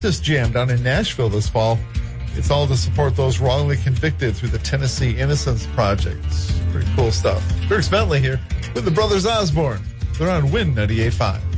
This jam down in Nashville this fall. It's all to support those wrongly convicted through the Tennessee Innocence Project. Pretty cool stuff. Dirk Bentley here with the Brothers Osborne. They're on Win 98.5.